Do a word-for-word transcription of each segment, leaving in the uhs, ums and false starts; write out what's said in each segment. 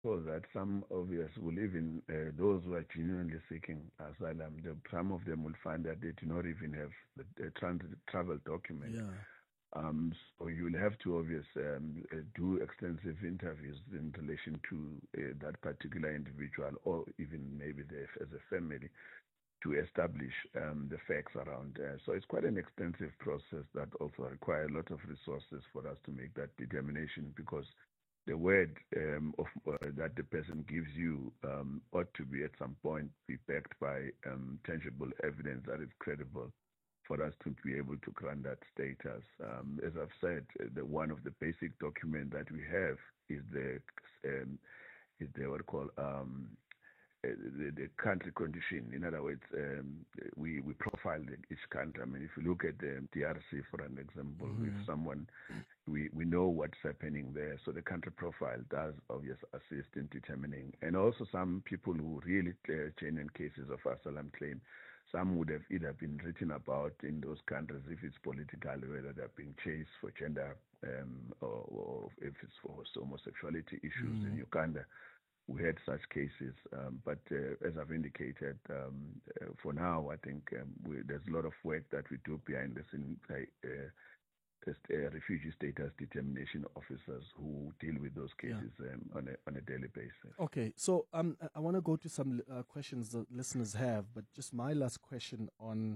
So that some obvious will even, uh, those who are genuinely seeking asylum, the, some of them will find that they do not even have the, the transit travel document. Yeah. Um, so you'll have to obviously um, uh, do extensive interviews in relation to uh, that particular individual, or even maybe they, as a family, to establish um, the facts around. Uh, so it's quite an extensive process that also requires a lot of resources for us to make that determination, because the word um, of uh, that the person gives you um, ought to be at some point be backed by um, tangible evidence that is credible for us to be able to grant that status. Um, as I've said, the one of the basic documents that we have is the um, is the what call um, uh, the, the country condition. In other words, um, we we profile each country. I mean, if you look at the D R C, for an example, if Mm-hmm. someone we we know what's happening there, so the country profile does obviously assist in determining. And also, some people who really uh, genuine cases of asylum claim, some would have either been written about in those countries if it's political, whether they're being chased for gender, um, or, or if it's for homosexuality issues in Mm. Uganda. We had such cases, um, but uh, as I've indicated, um, uh, for now, I think um, we, there's a lot of work that we do behind the scenes, like uh, uh, refugee status determination officers who deal with those Yeah. cases um, on a on a daily basis. Okay, so um, I- I want to go to some uh, questions that listeners have, but just my last question on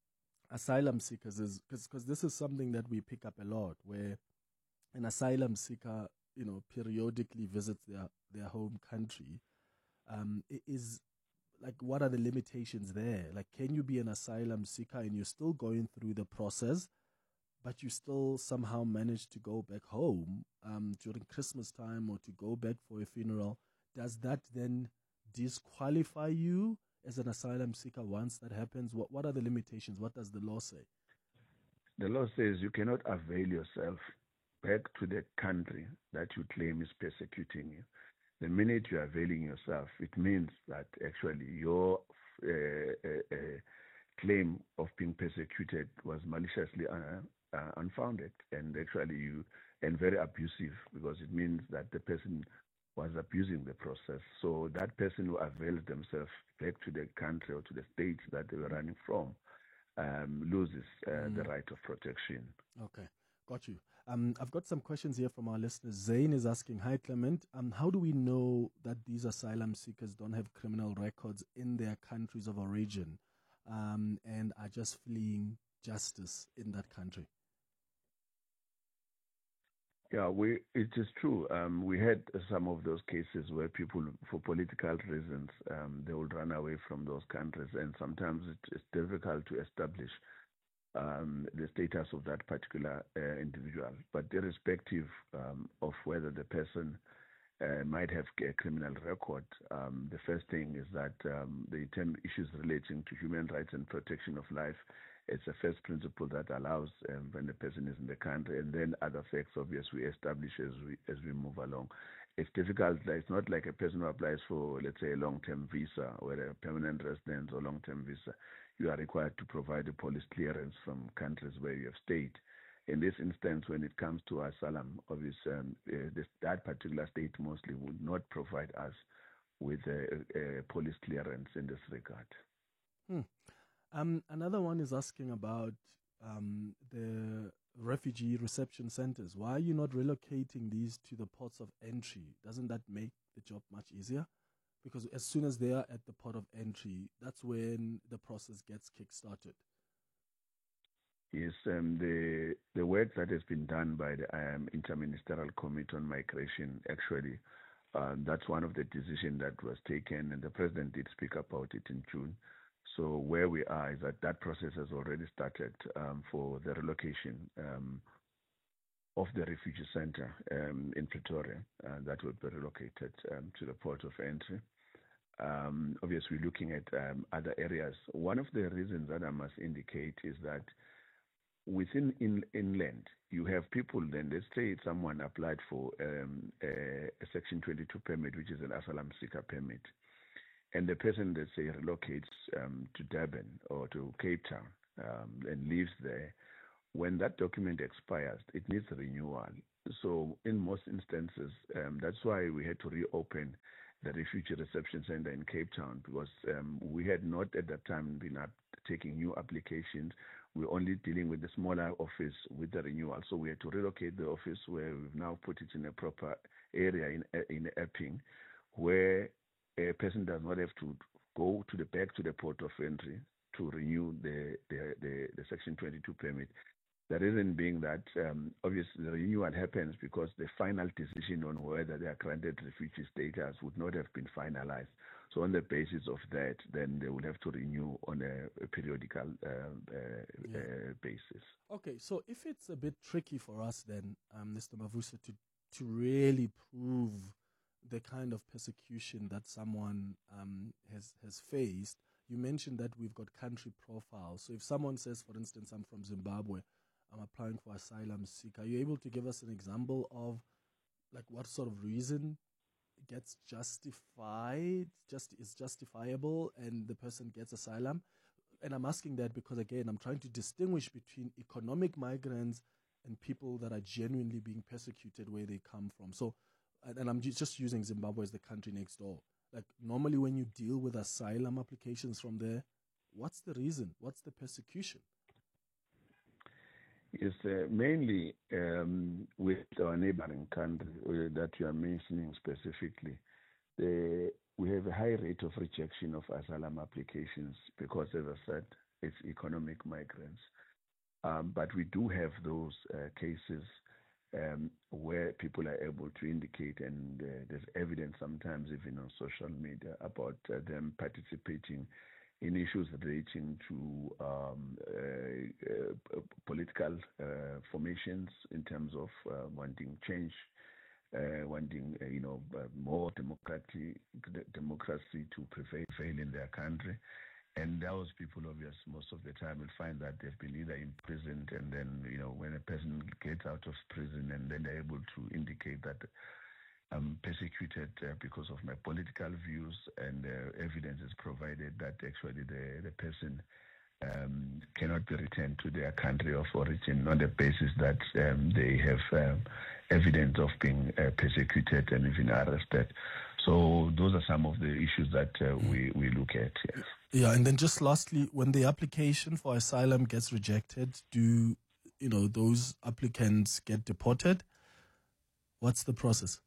asylum seekers is because this is something that we pick up a lot, where an asylum seeker, you know, periodically visits their their home country. Um, i- is like, what are the limitations there? Like, can you be an asylum seeker and you're still going through the process, but you still somehow manage to go back home um, during Christmas time, or to go back for a funeral? Does that then disqualify you as an asylum seeker once that happens? What What are the limitations? What does the law say? The law says you cannot avail yourself back to the country that you claim is persecuting you. The minute you're availing yourself, it means that actually your uh, uh, uh, claim of being persecuted was maliciously uh, uh, unfounded, and actually you and very abusive, because it means that the person was abusing the process. So that person who avails themselves back to the country or to the state that they were running from um, loses uh, the Mm. right of protection. Okay, got you. Um, I've got some questions here from our listeners. Zain is asking, "Hi Clement, um, how do we know that these asylum seekers don't have criminal records in their countries of origin, um, and are just fleeing justice in that country?" Yeah, we it is true. Um, we had some of those cases where people, for political reasons, um, they would run away from those countries, and sometimes it, it's difficult to establish um, the status of that particular uh, individual. But irrespective um, of whether the person uh, might have a criminal record, um, the first thing is that um, the term issues relating to human rights and protection of life, it's a first principle that allows um, when the person is in the country, and then other facts obviously we establish as we as we move along. It's difficult. It's not like a person who applies for, let's say, a long-term visa or a permanent residence or long-term visa. You are required to provide a police clearance from countries where you have stayed. In this instance, when it comes to asylum, obviously, um, uh, this, that particular state mostly would not provide us with a, a police clearance in this regard. Hmm. Um, another one is asking about um, the refugee reception centers. Why are you not relocating these to the ports of entry? Doesn't that make the job much easier? Because as soon as they are at the port of entry, that's when the process gets kick-started. Yes, um, the the work that has been done by the um, Interministerial Committee on Migration, actually, um, that's one of the decisions that was taken, and the president did speak about it in June. So where we are is that that process has already started um, for the relocation um, of the refugee center um, in Pretoria uh, that will be relocated um, to the port of entry. Um, obviously, looking at um, other areas. One of the reasons that I must indicate is that within in, inland, you have people. Then let's say someone applied for um, a, a Section twenty-two permit, which is an asylum seeker permit, and the person, let's say, relocates um, to Durban or to Cape Town um, and lives there. When that document expires, it needs renewal. so in most instances, um, that's why we had to reopen the refugee reception center in Cape Town, because um, we had not at that time been up taking new applications. We were only dealing with the smaller office with the renewal. So we had to relocate the office, where we've now put it in a proper area in in Epping, where a person does not have to go to the back to the port of entry to renew the the, the, the Section twenty-two permit. The reason being that um, obviously the renewal happens because the final decision on whether they are granted refugee status would not have been finalized. So on the basis of that, then they will have to renew on a, a periodical uh, uh, yeah. uh, basis. Okay, so if it's a bit tricky for us then, um, Mister Mavuso, to, to really prove the kind of persecution that someone um, has, has faced, you mentioned that we've got country profiles. So if someone says, for instance, I'm from Zimbabwe, I'm applying for asylum seek, are you able to give us an example of like what sort of reason gets justified, just is justifiable, and the person gets asylum? And I'm asking that because, again, I'm trying to distinguish between economic migrants and people that are genuinely being persecuted where they come from. So, and, and I'm just using Zimbabwe as the country next door. Like, normally when you deal with asylum applications from there, what's the reason? What's the persecution? Yes, uh, mainly um, with our neighboring country uh, that you are mentioning specifically, the, we have a high rate of rejection of asylum applications because, as I said, it's economic migrants. Um, but we do have those uh, cases um, where people are able to indicate, and uh, there's evidence sometimes even on social media about uh, them participating in issues relating to um, uh, uh, political uh, formations in terms of uh, wanting change, uh, wanting uh, you know uh, more democracy, democracy to prevail in their country. And those people, obviously, most of the time will find that they've been either imprisoned, and then you know when a person gets out of prison, and then they're able to indicate that I'm persecuted uh, because of my political views, and uh, evidence is provided that actually the, the person um, cannot be returned to their country of origin on the basis that um, they have um, evidence of being uh, persecuted and even arrested. So those are some of the issues that uh, we, we look at. Yes. Yeah, and then just lastly, when the application for asylum gets rejected, do you know those applicants get deported? What's the process?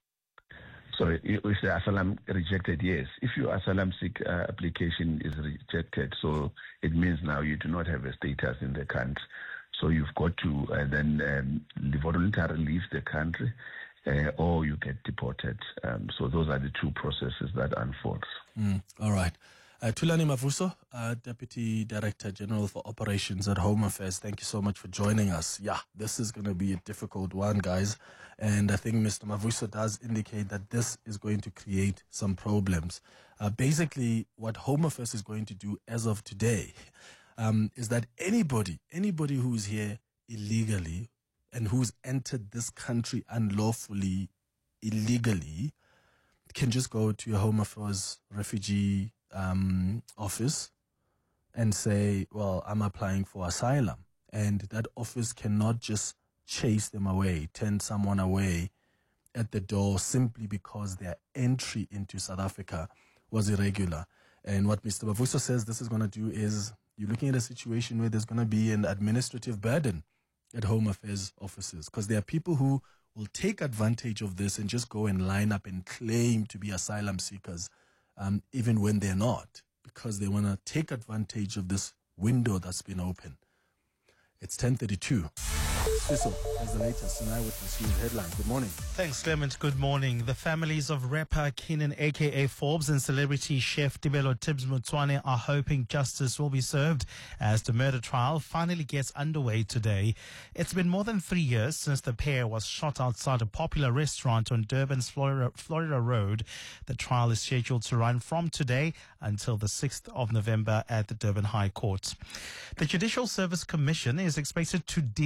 So if the asylum rejected, yes. If your asylum seek uh, application is rejected, so it means now you do not have a status in the country. So you've got to uh, then um, voluntarily leave the country, uh, or you get deported. Um, so those are the two processes that unfold. Mm, all right. Uh, Thulani Mavuso, uh, Deputy Director General for Operations at Home Affairs, thank you so much for joining us. Yeah, this is going to be a difficult one, guys. And I think Mister Mavuso does indicate that this is going to create some problems. Uh, basically, what Home Affairs is going to do as of today um, is that anybody, anybody who's here illegally and who's entered this country unlawfully, illegally, can just go to your Home Affairs refugee Um, office and say, well, I'm applying for asylum. And that office cannot just chase them away, turn someone away at the door simply because their entry into South Africa was irregular. And what Mister Mavuso says this is going to do is you're looking at a situation where there's going to be an administrative burden at Home Affairs offices, because there are people who will take advantage of this and just go and line up and claim to be asylum seekers, Um, even when they're not, because they want to take advantage of this window that's been open. It's ten thirty-two. Siso has the latest in Eyewitness News headline. Good morning. Thanks, Clement. Good morning. The families of rapper Keenan, a k a. Forbes, and celebrity chef Tibelo Tibbs Motsoane are hoping justice will be served as the murder trial finally gets underway today. It's been more than three years since the pair was shot outside a popular restaurant on Durban's Florida, Florida Road. The trial is scheduled to run from today until the sixth of November at the Durban High Court. The Judicial Service Commission is expected to deal with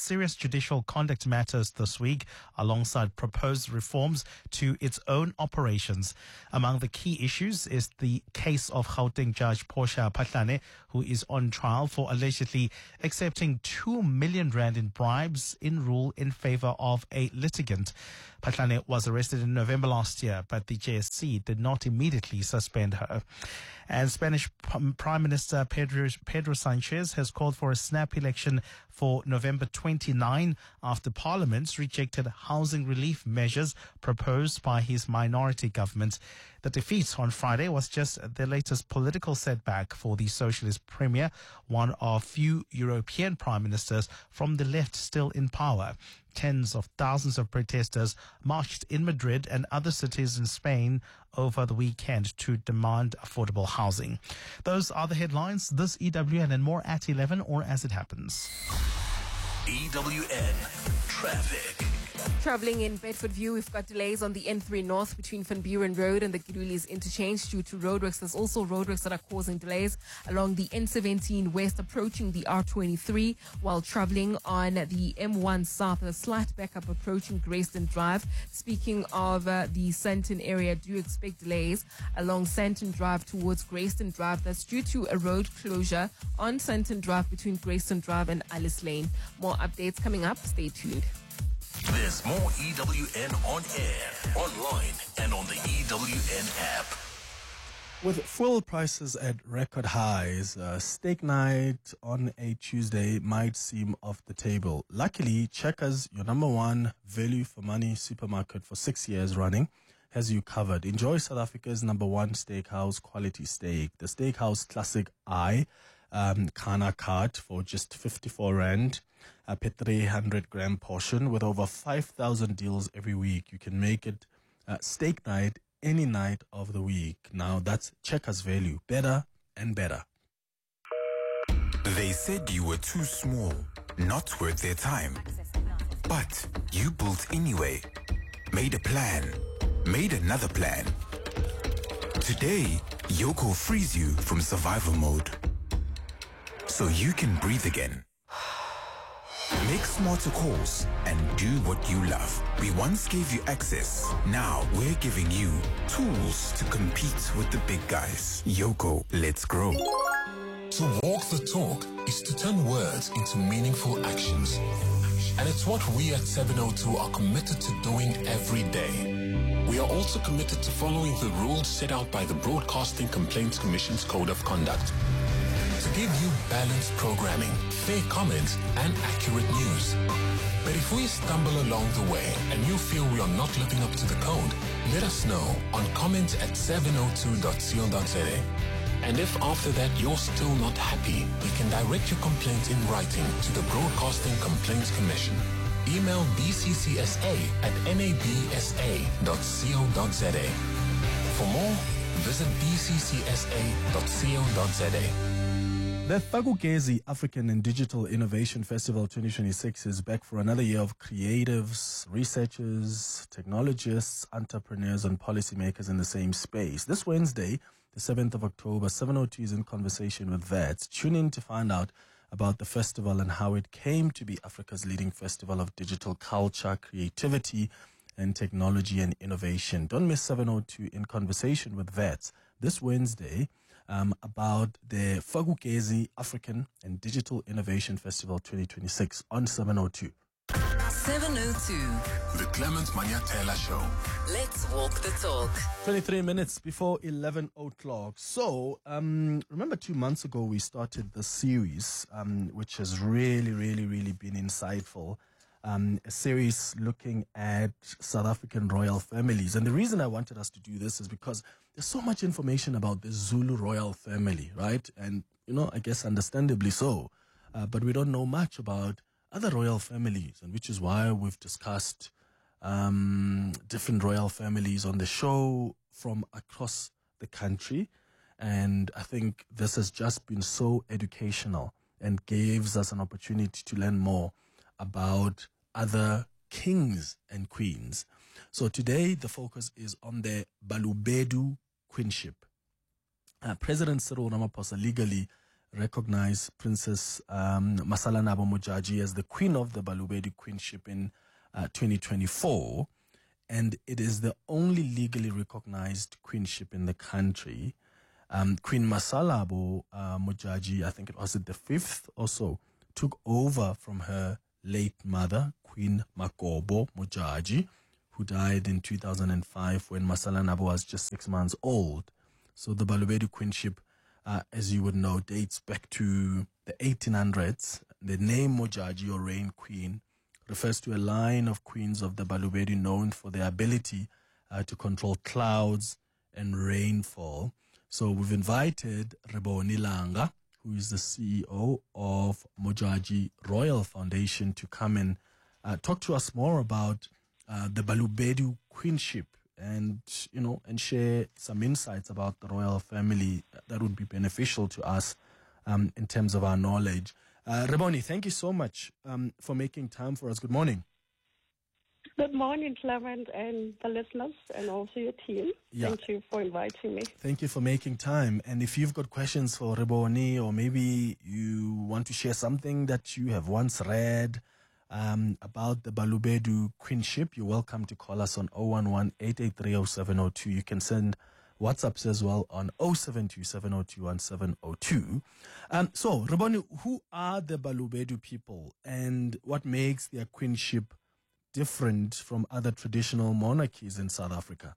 serious judicial conduct matters this week alongside proposed reforms to its own operations. Among the key issues is the case of Gauteng Judge Portia Phahlane, who is on trial for allegedly accepting two million rand in bribes in rule in favor of a litigant. Phahlane was arrested in November last year, but the J S C did not immediately suspend her. And Spanish Prime Minister Pedro, Pedro Sanchez has called for a snap election for November twenty-ninth after Parliament rejected housing relief measures proposed by his minority government. The defeat on Friday was just the latest political setback for the socialist premier, one of few European prime ministers from the left still in power. Tens of thousands of protesters marched in Madrid and other cities in Spain over the weekend to demand affordable housing. Those are the headlines. This E W N and more at eleven or as it happens. E W N Traffic. Travelling in Bedfordview, we've got delays on the N three North between Van Buren Road and the Girulis interchange due to roadworks. There's also roadworks that are causing delays along the N seventeen West approaching the R twenty-three, while travelling on the M one South. A slight backup approaching Grayston Drive. Speaking of uh, the Sandton area, do expect delays along Sandton Drive towards Grayston Drive. That's due to a road closure on Sandton Drive between Grayston Drive and Alice Lane. More updates coming up. Stay tuned. There's more E W N on air, online, and on the E W N app. With fuel prices at record highs, uh, steak night on a Tuesday might seem off the table. Luckily, Checkers, your number one value for money supermarket for six years running, has you covered. Enjoy South Africa's number one steakhouse quality steak. The Steakhouse Classic I um, Kana cart for just fifty-four rand. A three hundred gram portion with over five thousand deals every week. You can make it uh, steak night any night of the week. Now that's Checkers value. Better and better. They said you were too small, not worth their time. But you built anyway. Made a plan. Made another plan. Today, Yoco frees you from survival mode. So you can breathe again. Make smarter calls and do what you love. We once gave you access. Now we're giving you tools to compete with the big guys. Yoco, let's grow. To walk the talk is to turn words into meaningful actions. And it's what we at seven oh two are committed to doing every day. We are also committed to following the rules set out by the Broadcasting Complaints Commission's Code of Conduct. To give you balanced programming, fair comments, and accurate news. But if we stumble along the way and you feel we are not living up to the code, let us know on comment at seven oh two dot co dot za. And if after that you're still not happy, you can direct your complaint in writing to the Broadcasting Complaints Commission. Email b c c s a at n a b s a dot co dot za. For more, visit b c c s a dot co dot za. The Fagugezi African and Digital Innovation Festival twenty twenty-six is back for another year of creatives, researchers, technologists, entrepreneurs, and policymakers in the same space. This Wednesday, the seventh of October, seven oh two is in conversation with Vets. Tune in to find out about the festival and how it came to be Africa's leading festival of digital culture, creativity, and technology and innovation. Don't miss seven oh two in conversation with Vets this Wednesday. Um, about the Fagugezi African and Digital Innovation Festival twenty twenty-six on seven oh two. seven oh two. The Clement Maniatela Show. Let's walk the talk. twenty-three minutes before eleven o'clock. So, um, remember two months ago we started the series, um, which has really, really, really been insightful. Um, a series looking at South African royal families. And the reason I wanted us to do this is because there's so much information about the Zulu royal family, right? And, you know, I guess understandably so. Uh, but we don't know much about other royal families, and which is why we've discussed um, different royal families on the show from across the country. And I think this has just been so educational and gives us an opportunity to learn more about other kings and queens. So today the focus is on the Balobedu queenship. Uh, President Cyril Ramaphosa legally recognize Princess um, Masalanabo Mojaji as the Queen of the Balobedu Queenship in uh, twenty twenty-four. And it is the only legally recognized queenship in the country. Um, Queen Masalabo uh, Mojaji, I think it was the fifth or so, took over from her late mother, Queen Makobo Mojaji, who died in two thousand five when Masalanabo was just six months old. So the Balobedu queenship, uh, as you would know, dates back to the eighteen hundreds. The name Mojaji, or Rain Queen, refers to a line of queens of the Balobedu known for their ability uh, to control clouds and rainfall. So we've invited Reboni Langa, who is the C E O of Mojaji Royal Foundation, to come and uh, talk to us more about uh, the Balobedu queenship and, you know, and share some insights about the royal family that would be beneficial to us um, in terms of our knowledge. Uh, Reboni, thank you so much um, for making time for us. Good morning. Good morning, Clement, and the listeners, and also your team. Yeah. Thank you for inviting me. Thank you for making time. And if you've got questions for Reboni, or maybe you want to share something that you have once read um, about the Balobedu queenship, you're welcome to call us on zero one one, eight eight three, zero seven zero two. You can send WhatsApps as well on zero seven two, seven zero two, one seven zero two. Um, so, Reboni, who are the Balobedu people, and what makes their queenship different from other traditional monarchies in South Africa?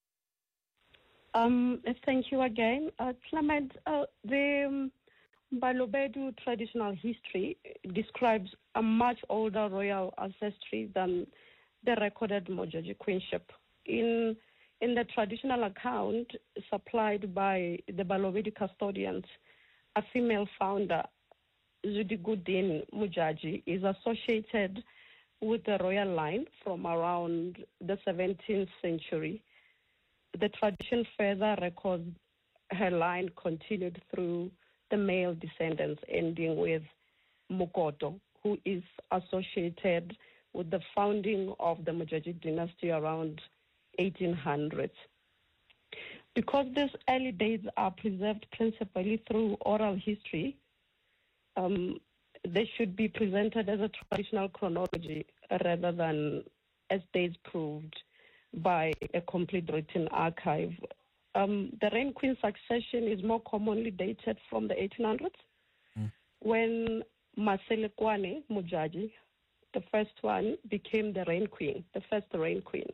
Um, thank you again. Uh, Clement, uh, the um, Balobedu traditional history describes a much older royal ancestry than the recorded Mojaji queenship. In In the traditional account supplied by the Balobedu custodians, a female founder, Zudigudin Mojaji, is associated with the royal line from around the seventeenth century. The tradition further records her line continued through the male descendants, ending with Mukoto, who is associated with the founding of the Mojaji dynasty around eighteen hundreds. Because these early dates are preserved principally through oral history, um, they should be presented as a traditional chronology rather than as dates proved by a complete written archive. Um, the Reign Queen succession is more commonly dated from the eighteen hundreds, mm. when Maselekwane Mojaji, the first one, became the Reign Queen, the first Reign Queen.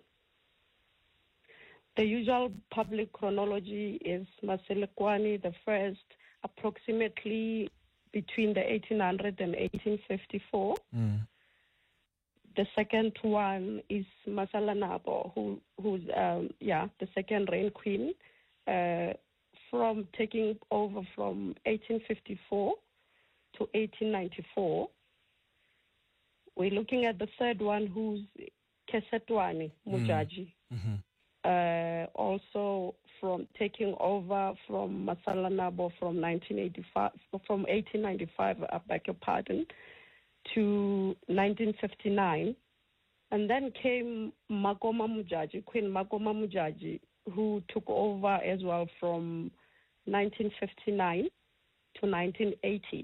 The usual public chronology is Maselekwane the first, approximately between the eighteen hundred and eighteen fifty-four. Mm. The second one is Masalanabo, who, who's um, yeah, the second Reign Queen, uh, from taking over from eighteen fifty-four to eighteen ninety-four. We're looking at the third one, who's Kesetwani Mojaji. Mm. Mm-hmm. Uh, also from taking over from Masalanabo from nineteen eighty-five, from eighteen ninety-five, I beg your pardon, to nineteen fifty-nine. And then came Makoma Mojaji, Queen Makoma Mojaji, who took over as well from nineteen fifty-nine to nineteen eighty.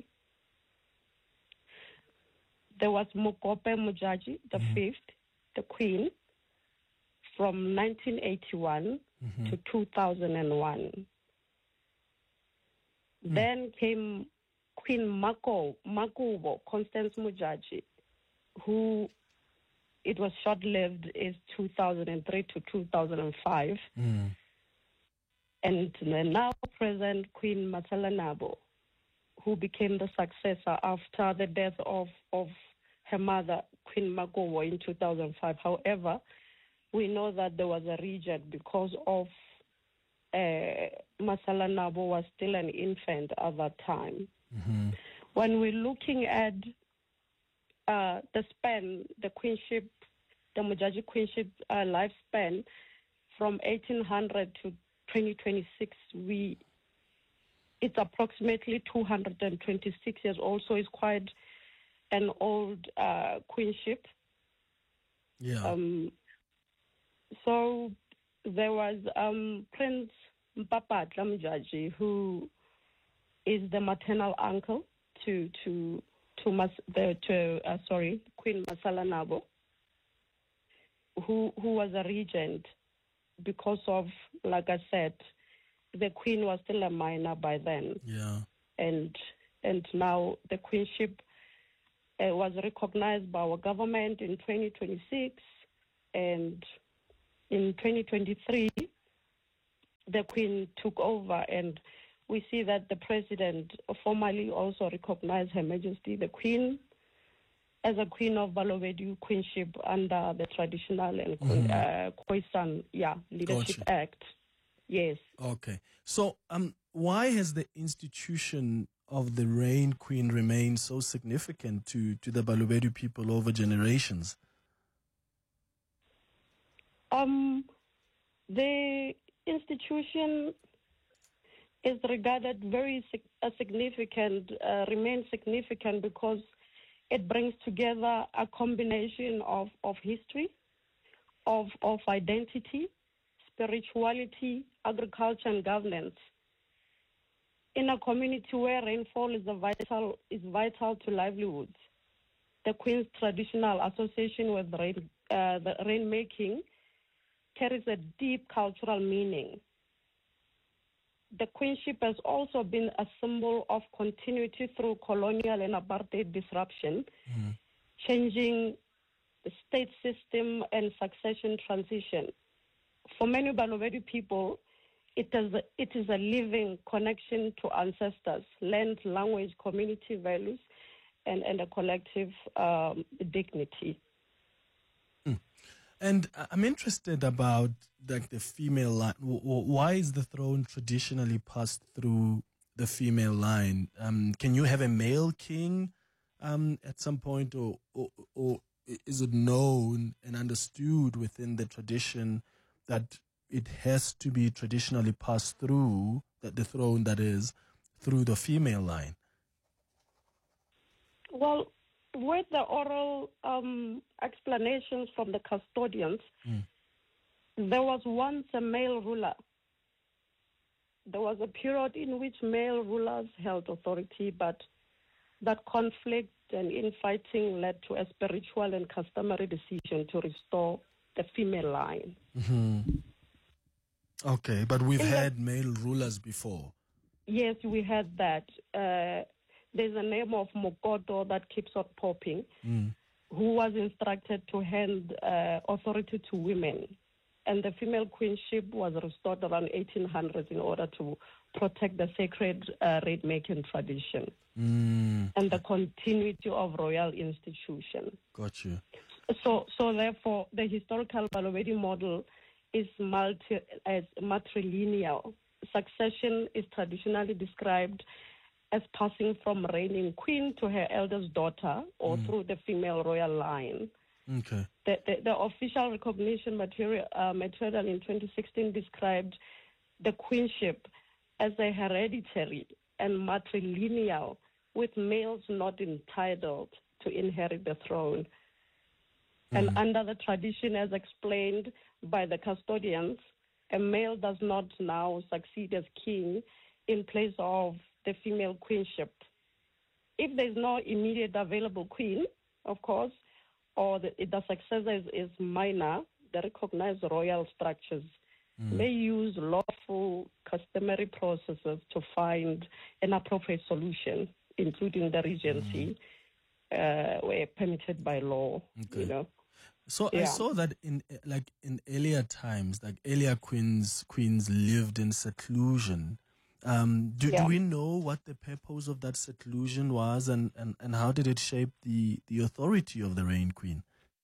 There was Mokope Mojaji, the mm-hmm. fifth, the queen, from nineteen eighty-one mm-hmm. to two thousand one. Mm. Then came Queen Mako, Makubo, Constance Mojaji, who it was short-lived, is two thousand three to two thousand five. Mm. And the now present Queen Masalanabo, who became the successor after the death of, of her mother, Queen Makobo, in two thousand five. However, we know that there was a reject because of uh, Masalanabo was still an infant at that time. Mm-hmm. When we're looking at uh, the span, the queenship, the Mojaji queenship uh, lifespan from eighteen hundred to twenty twenty-six, we it's approximately two hundred twenty-six years old, so it's quite an old uh, queenship. Yeah. Um, so there was um, Prince Mpapatla Mojaji, who is the maternal uncle to to to Mas, the to uh, sorry Queen Masalanabo, who who was a regent because of, like I said, the queen was still a minor by then. Yeah. And and now the queenship uh, was recognized by our government in twenty twenty-six, and in twenty twenty-three, the queen took over, and we see that the president formally also recognized Her Majesty the Queen as a queen of Balobedu queenship under the traditional and Mhm. uh, Khoisan, yeah, Leadership Gotcha. Act. Yes. Okay. So, um, why has the institution of the Rain Queen remained so significant to, to the Balobedu people over generations? Um, the institution is regarded very sig- uh, significant, uh, remains significant because it brings together a combination of, of history, of, of identity, spirituality, agriculture, and governance. In a community where rainfall is a vital is vital to livelihoods, the Queen's traditional association with rain, uh, the rainmaking carries a deep cultural meaning. The queenship has also been a symbol of continuity through colonial and apartheid disruption, Mm. changing the state system and succession transition. For many Balobedu people, it is a, it is a living connection to ancestors, land, language, community values, and, and a collective um, dignity. And I- I'm interested about like the female line. W- w- Why is the throne traditionally passed through the female line? Um, can you have a male king um, at some point, or, or or is it known and understood within the tradition that it has to be traditionally passed through, that the throne that is through the female line? Well, with the oral um, explanations from the custodians, Mm. there was once a male ruler. There was a period in which male rulers held authority, but that conflict and infighting led to a spiritual and customary decision to restore the female line. hmm Okay, but we've In the- had male rulers before. Yes, we had that. Uh, there's a name of Mokoto that keeps on popping, Mm. who was instructed to hand uh, authority to women. And the female queenship was restored around eighteen hundreds in order to protect the sacred uh, raid-making tradition Mm. and the continuity of royal institution. Got you. So, so therefore, the historical Balobedu model is multi, as matrilineal. Succession is traditionally described as passing from reigning queen to her eldest daughter or Mm. through the female royal line. Okay. The, the, the official recognition material, uh, material in twenty sixteen described the queenship as a hereditary and matrilineal, with males not entitled to inherit the throne. And Mhm. under the tradition, as explained by the custodians, a male does not now succeed as king in place of the female queenship. If there's no immediate available queen, of course, or the, the successor is, is minor, the recognized royal structures Mm. may use lawful customary processes to find an appropriate solution, including the regency, uh, where permitted by law. Okay. You know. So I Yeah. saw that in uh, like in earlier times, like earlier queens queens lived in seclusion. Um, do, Yeah. do we know what the purpose of that seclusion was, and, and, and how did it shape the, the authority of the Rain Queen?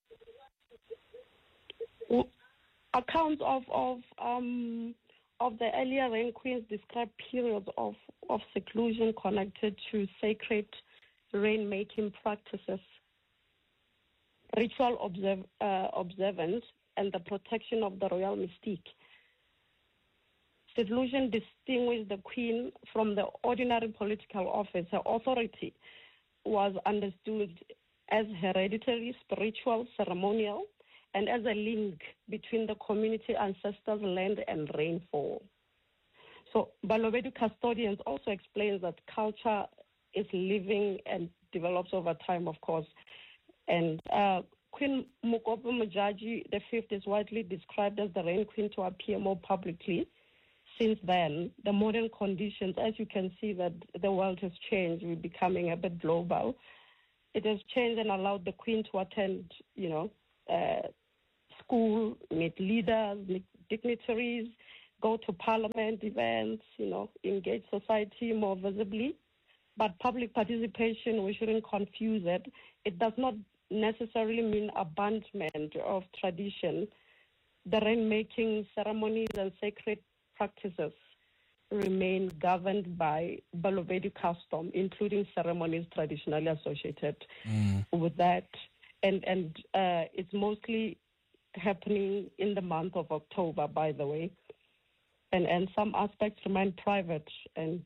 W- Accounts of of um, of the earlier reign queens describe periods of, of seclusion connected to sacred rain-making practices, ritual observe, uh, observance, and the protection of the royal mystique. Seclusion distinguished the queen from the ordinary political office. Her authority was understood as hereditary, spiritual, ceremonial, and as a link between the community, ancestors, land, and rainfall. So Balobedu custodians also explains that culture is living and develops over time, of course. And uh, Queen Mokope Modjadji the fifth is widely described as the Rain Queen to appear more publicly. Since then, the modern conditions, as you can see, that the world has changed. We're becoming a bit global. It has changed and allowed the Queen to attend, you know, uh, school, meet leaders, meet dignitaries, go to parliament events, you know, engage society more visibly. But public participation, we shouldn't confuse it. It does not necessarily mean abandonment of tradition. The rain-making ceremonies and sacred practices remain governed by Balobedu custom, including ceremonies traditionally associated mm. with that. And, and uh, it's mostly happening in the month of October, by the way. And, and some aspects remain private, and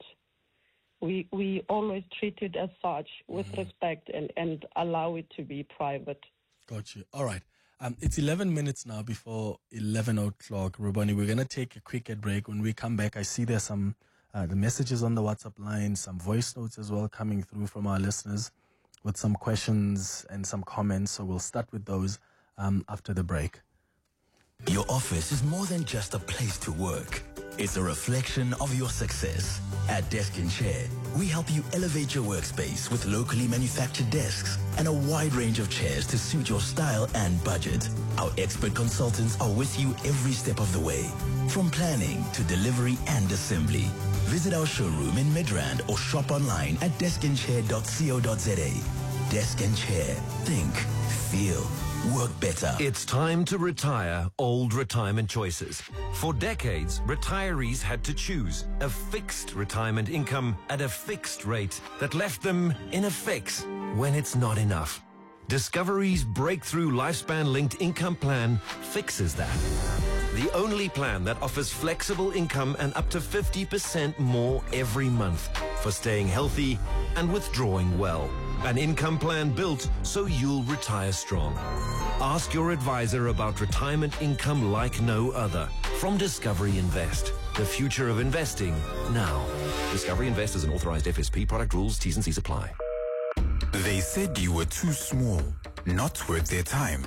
we we always treat it as such with mm. respect and, and allow it to be private. Got you. All right. Um, it's eleven minutes now before eleven o'clock, Rebone. We're going to take a quick ad break. When we come back, I see there's some uh, the messages on the WhatsApp line, some voice notes as well coming through from our listeners with some questions and some comments. So we'll start with those um, after the break. Your office is more than just a place to work. It's a reflection of your success. At Desk and Chair, we help you elevate your workspace with locally manufactured desks and a wide range of chairs to suit your style and budget. Our expert consultants are with you every step of the way, from planning to delivery and assembly. Visit our showroom in Midrand or shop online at desk and chair dot co dot za. Desk and Chair. Think, feel, work better. It's time to retire old retirement choices. For decades, retirees had to choose a fixed retirement income at a fixed rate that left them in a fix when it's not enough. Discovery's breakthrough lifespan-linked income plan fixes that. The only plan that offers flexible income and up to fifty percent more every month for staying healthy and withdrawing well. An income plan built so you'll retire strong. Ask your advisor about retirement income like no other. From Discovery Invest, the future of investing now. Discovery Invest is an authorized F S P. Product rules, T's and C's apply. They said you were too small, not worth their time.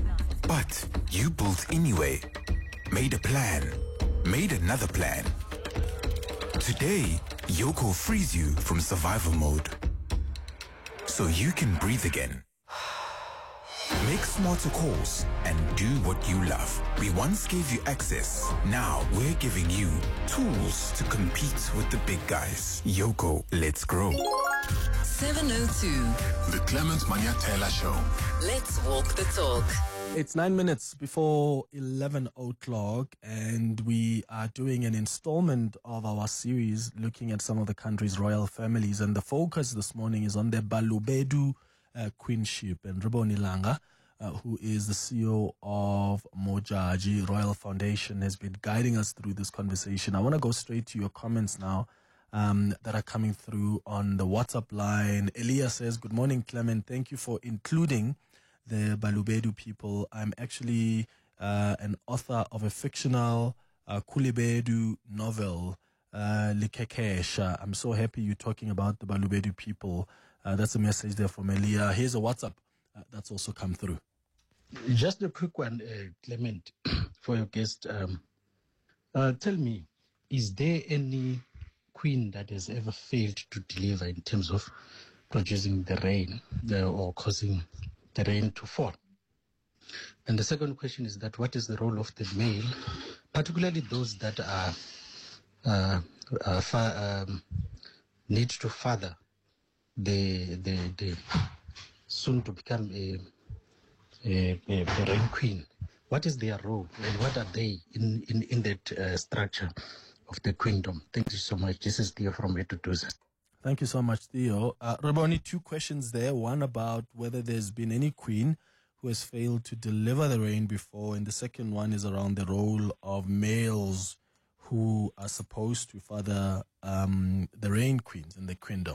But you built anyway. Made a plan. Made another plan. Today, Yoco frees you from survival mode, so you can breathe again. Make smarter calls and do what you love. We once gave you access. Now we're giving you tools to compete with the big guys. Yoco, let's grow. seven oh two. The Clement Manyatela Show. Let's walk the talk. It's nine minutes before eleven o'clock, and we are doing an installment of our series looking at some of the country's royal families. And the focus this morning is on the Balobedu uh, queenship. And Rebone Langa, uh, who is the C E O of Modjadji Royal Foundation, has been guiding us through this conversation. I want to go straight to your comments now um, that are coming through on the WhatsApp line. Elia says, good morning, Clement. Thank you for including the Balobedu people. I'm actually uh, an author of a fictional uh, Kulebedu novel, uh, Likekesha. I'm so happy you're talking about the Balobedu people. Uh, that's a message there from Elia. Here's a WhatsApp uh, that's also come through. Just a quick one, uh, Clement, for your guest. Um, uh, tell me, is there any queen that has ever failed to deliver in terms of producing the rain uh, or causing the rain to fall? And the second question is that what is the role of the male, particularly those that are uh, uh, fa- um, need to father the the, the soon to become a, a, a, a rain queen? What is their role and what are they in in, in that uh, structure of the queendom? Thank you so much. This is Theo from Etuduza. Thank you so much, Theo. Uh, Rebone, two questions there. One about whether there's been any queen who has failed to deliver the rain before, and the second one is around the role of males who are supposed to father um, the rain queens in the queendom.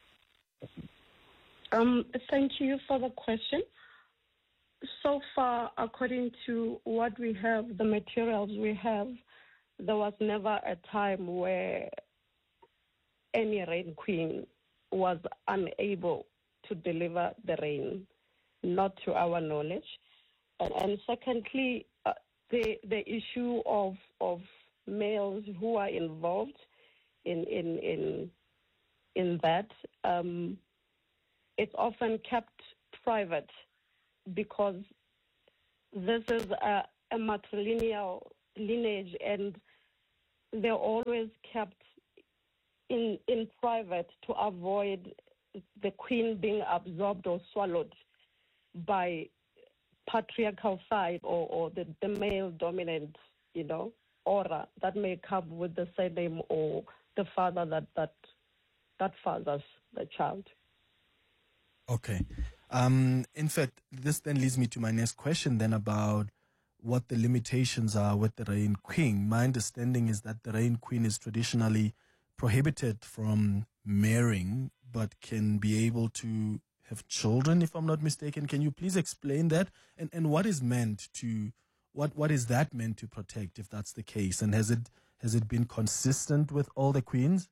Um, thank you for the question. So far, according to what we have, the materials we have, there was never a time where any reign queen was unable to deliver the reign, not to our knowledge. And, and secondly, uh, the the issue of of males who are involved in in in in that, um, it's often kept private because this is a, a matrilineal lineage, and they're always kept in in private to avoid the queen being absorbed or swallowed by patriarchal side or, or the, the male dominant, you know, aura that may come with the surname or the father that that that fathers the child. Okay. Um, in fact, this then leads me to my next question then about what the limitations are with the reign queen. My understanding is that the reign queen is traditionally prohibited from marrying, but can be able to have children, if I'm not mistaken. Can you please explain that? And and what is meant to, what what is that meant to protect, if that's the case? And has it has it been consistent with all the queens?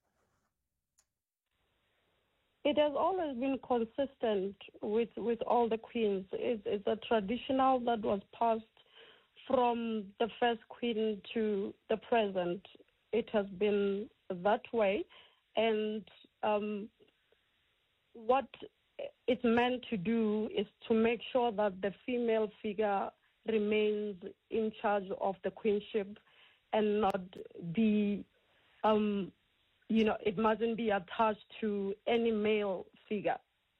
It has always been consistent with, with all the queens. It's, it's a traditional that was passed from the first queen to the present. It has been that way. And um, what it's meant to do is to make sure that the female figure remains in charge of the queenship and not be... Um, You know, it mustn't be attached to any male figure.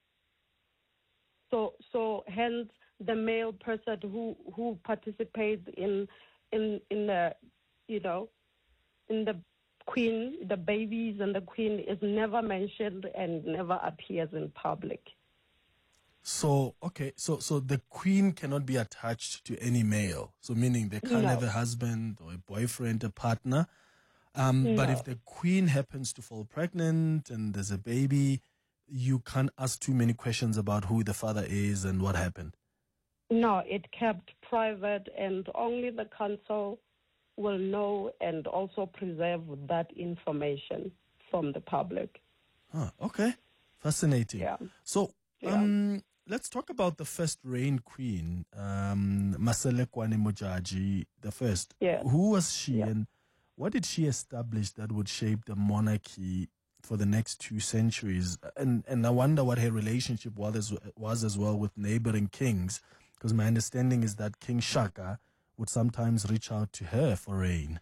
So, so hence the male person who, who participates in, in, in the, you know, in the queen, the babies and the queen is never mentioned and never appears in public. So, okay, so so the queen cannot be attached to any male. So meaning they can't No. have a husband or a boyfriend, a partner. Um, But No. if the queen happens to fall pregnant and there's a baby, you can't ask too many questions about who the father is and what happened. No, it kept private, and only the council will know and also preserve that information from the public. Huh, okay, fascinating. Yeah. So um, let's talk about the first reign queen, um, Maselekwane Mojaji the first. Yeah. Who was she, Yeah. and what did she establish that would shape the monarchy for the next two centuries? And and I wonder what her relationship was as, was as well with neighboring kings, because my understanding is that King Shaka would sometimes reach out to her for reign.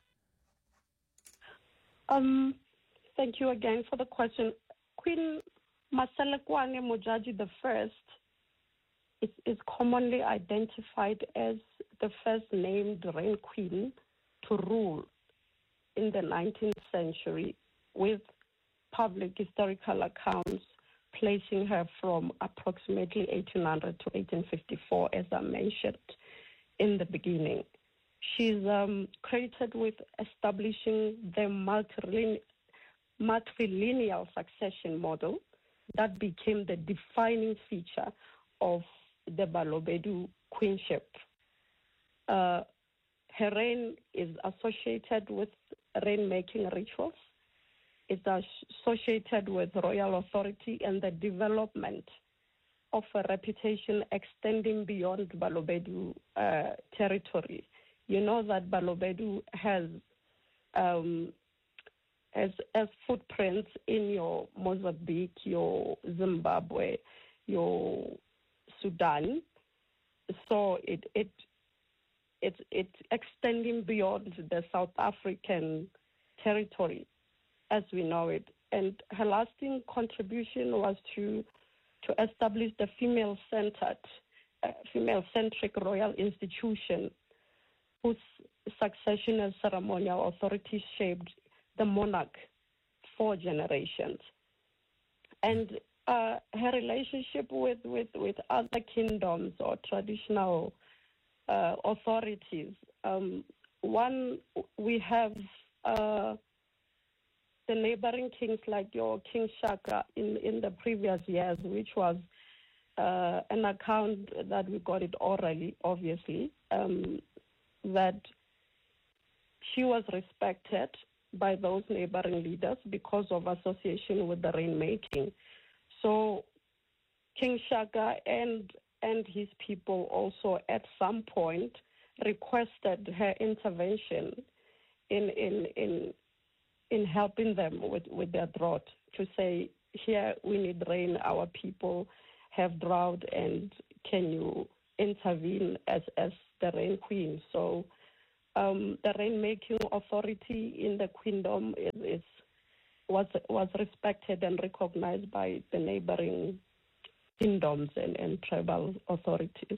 Um, thank you again for the question. Queen Maselekwane Mojaji the First is, is commonly identified as the first named reign queen to rule in the nineteenth century, with public historical accounts placing her from approximately eighteen hundred to eighteen fifty-four, as I mentioned in the beginning. She's um, credited with establishing the matrilineal, matrilineal succession model that became the defining feature of the Balobedu queenship. Uh, her reign is associated with reign-making rituals. It's associated with royal authority and the development of a reputation extending beyond Balobedu uh, territory. You know that Balobedu has um, has, has footprints in your Mozambique, your Zimbabwe, your Sudan. So it it it's it's extending beyond the South African territory as we know it. And her lasting contribution was to to establish the female-centered, uh, female-centric royal institution whose succession as ceremonial authority shaped the monarch for generations. And uh, her relationship with, with, with other kingdoms or traditional uh, authorities, um, one, we have uh, the neighboring kings like your King Shaka in, in the previous years, which was uh, an account that we got it orally, obviously, um, that she was respected by those neighboring leaders because of association with the rainmaking. So King Shaka and and his people also at some point requested her intervention in in in in helping them with, with their drought, to say, here we need rain, our people have drought, and can you intervene as as the rain queen? So um, the rainmaking authority in the queendom is, is was was respected and recognized by the neighboring kingdoms and, and tribal authorities.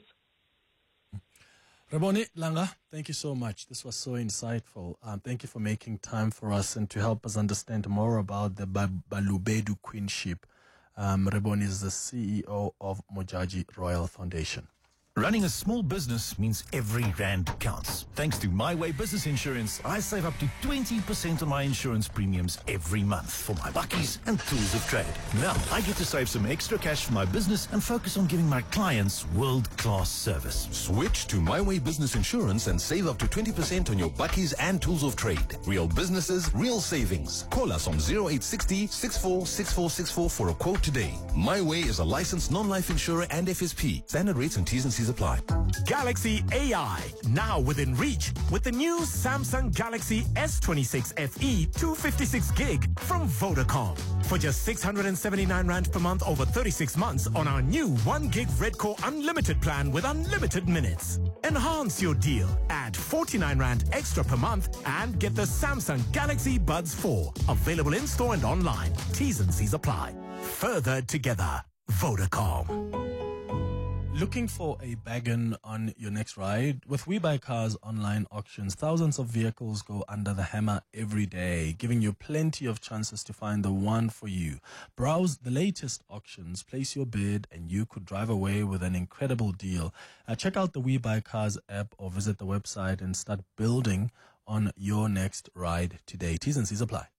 Rebone Langa, thank you so much. This was so insightful. Um, thank you for making time for us and to help us understand more about the ba- Balobedu Queenship. Um, Rebone is the C E O of Mojaji Royal Foundation. Running a small business means every rand counts. Thanks to My Way Business Insurance, I save up to twenty percent on my insurance premiums every month for my buckies and tools of trade. Now, I get to save some extra cash for my business and focus on giving my clients world-class service. Switch to My Way Business Insurance and save up to twenty percent on your buckies and tools of trade. Real businesses, real savings. Call us on zero eight six zero, six four six four six four for a quote today. My Way is a licensed non-life insurer and F S P. Standard rates and T's and C's apply. Galaxy A I, now within reach with the new Samsung Galaxy S twenty-six F E two fifty-six gig from Vodacom. For just six hundred seventy-nine rand per month over thirty-six months on our new one gig Redcore Unlimited plan with unlimited minutes. Enhance your deal. Add forty-nine rand extra per month and get the Samsung Galaxy Buds four. Available in store and online. T's and C's apply. Further together. Vodacom. Looking for a bargain on your next ride? With We Buy Cars online auctions, thousands of vehicles go under the hammer every day, giving you plenty of chances to find the one for you. Browse the latest auctions, place your bid, and you could drive away with an incredible deal. Uh, check out the We Buy Cars app or visit the website and start building on your next ride today. T's and C's apply.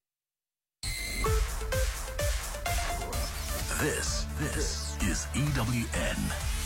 This, this is E W N.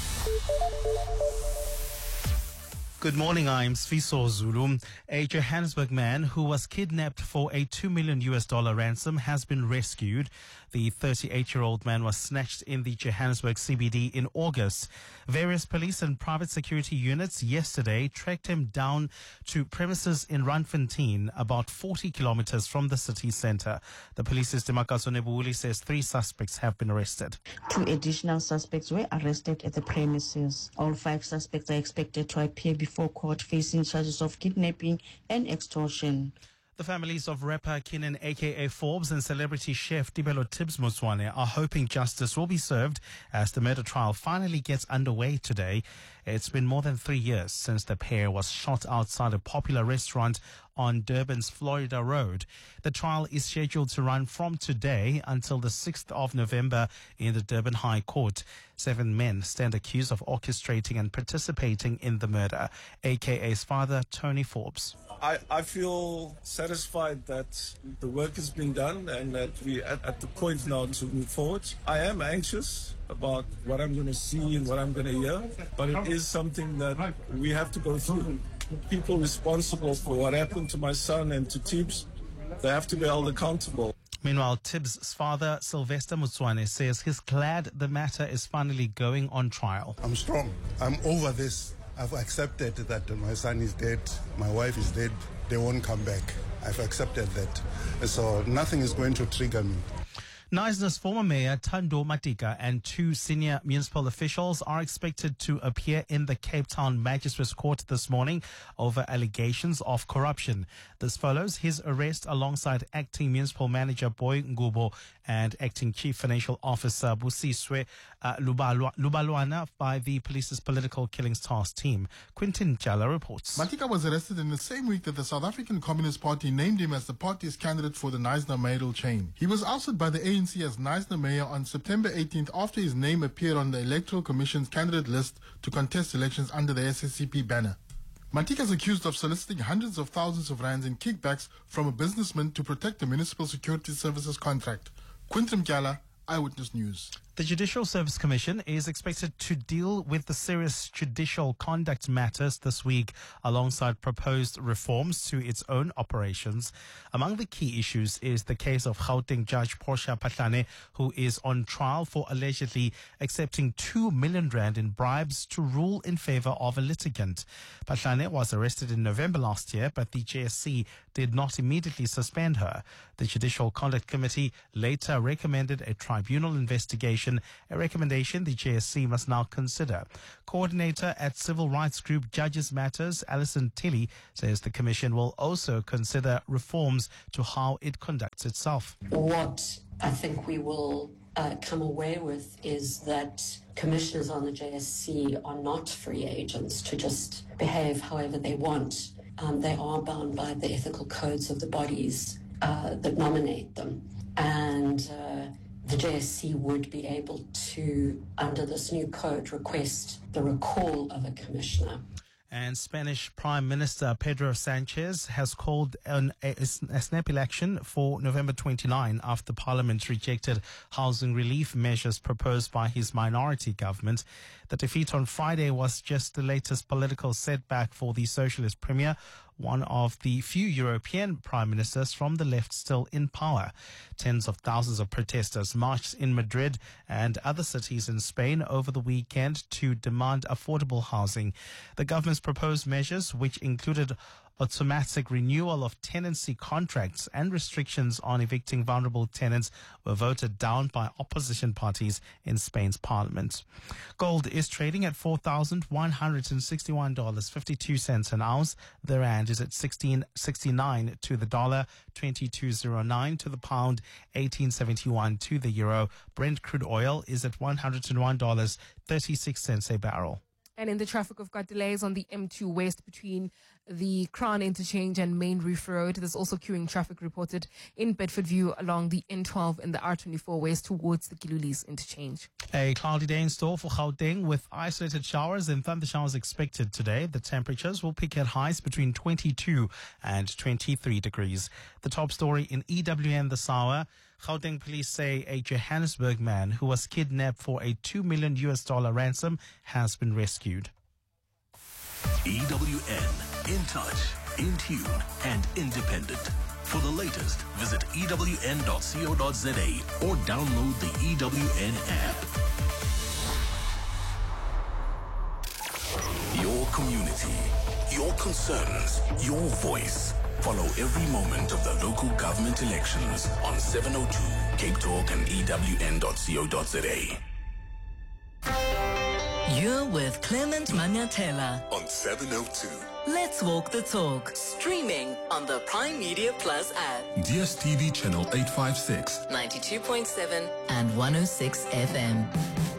Good morning, I'm Sfiso Zulu. A Johannesburg man who was kidnapped for a two million U S dollar ransom has been rescued. The thirty-eight-year-old man was snatched in the Johannesburg C B D in August. Various police and private security units yesterday tracked him down to premises in Randfontein, about forty kilometers from the city center. The police's Demakaso Nebuli says three suspects have been arrested. Two additional suspects were arrested at the premises. All five suspects are expected to appear before court facing charges of kidnapping and extortion. The families of rapper Keenan, aka Forbes, and celebrity chef Tibelo Tibbs Motswane are hoping justice will be served as the murder trial finally gets underway today. It's been more than three years since the pair was shot outside a popular restaurant on Durban's Florida Road. The trial is scheduled to run from today until the sixth of November in the Durban High Court. Seven men stand accused of orchestrating and participating in the murder. A K A's father, Tony Forbes. I, I feel satisfied that the work has been done and that we are at the point now to move forward. I am anxious about what I'm going to see and what I'm going to hear, but it is something that we have to go through. People responsible for what happened to my son and to Tibbs, they have to be held accountable. Meanwhile, Tibbs' father, Sylvester Motswane, says he's glad the matter is finally going on trial. I'm strong. I'm over this. I've accepted that my son is dead, my wife is dead, they won't come back. I've accepted that. So nothing is going to trigger me. Knysna's former mayor, Thando Matika, and two senior municipal officials are expected to appear in the Cape Town Magistrates Court this morning over allegations of corruption. This follows his arrest alongside acting municipal manager Boy Ngubo and acting chief financial officer Busiswe uh, Lubalwana by the police's political killings task team. Quintin Jala reports. Matika was arrested in the same week that the South African Communist Party named him as the party's candidate for the Knysna mayoral chain. He was ousted by the A N C as Knysna mayor on September eighteenth after his name appeared on the Electoral Commission's candidate list to contest elections under the S S C P banner. Matika is accused of soliciting hundreds of thousands of rands in kickbacks from a businessman to protect the Municipal Security Services contract. Quintum Gyala, Eyewitness News. The Judicial Service Commission is expected to deal with the serious judicial conduct matters this week alongside proposed reforms to its own operations. Among the key issues is the case of Gauteng Judge Portia Patlane, who is on trial for allegedly accepting two million rand in bribes to rule in favor of a litigant. Patlane was arrested in November last year, but the J S C did not immediately suspend her. The Judicial Conduct Committee later recommended a tribunal investigation, a recommendation the J S C must now consider. Coordinator at Civil Rights Group Judges Matters, Alison Tilly, says the Commission will also consider reforms to how it conducts itself. What I think we will uh, come away with is that commissioners on the J S C are not free agents to just behave however they want. Um, they are bound by the ethical codes of the bodies uh, that nominate them. And uh, the J S C would be able to, under this new code, request the recall of a commissioner. And Spanish Prime Minister Pedro Sanchez has called an, a, a snap election for November twenty-ninth after Parliament rejected housing relief measures proposed by his minority government. The defeat on Friday was just the latest political setback for the Socialist Premier, one of the few European prime ministers from the left still in power. Tens of thousands of protesters marched in Madrid and other cities in Spain over the weekend to demand affordable housing. The government's proposed measures, which included automatic renewal of tenancy contracts and restrictions on evicting vulnerable tenants, were voted down by opposition parties in Spain's parliament. Gold is trading at four thousand one hundred sixty-one dollars and fifty-two cents an ounce. The rand is at sixteen sixty-nine to the dollar, twenty-two oh nine to the pound, eighteen seventy-one to the euro. Brent crude oil is at one hundred one dollars and thirty-six cents a barrel. And in the traffic, we've got delays on the M two West between the Crown Interchange and Main Reef Road. There's also queuing traffic reported in Bedford View along the N twelve and the R twenty-four West towards the Gilulis Interchange. A cloudy day in store for Gauteng with isolated showers and thunder showers expected today. The temperatures will peak at highs between twenty-two and twenty-three degrees. The top story in E W N this hour. Gauteng police say a Johannesburg man who was kidnapped for a two million U S dollar ransom has been rescued. E W N, in touch, in tune, and independent. For the latest, visit E W N dot co dot za or download the E W N app. Your community, your concerns, your voice. Follow every moment of the local government elections on seven oh two Cape Talk and E W N dot co dot za. You're with Clement Manyatela on seven oh two. Let's walk the talk. Streaming on the Prime Media Plus app. D S T V channel eight fifty-six. ninety-two point seven and one oh six F M.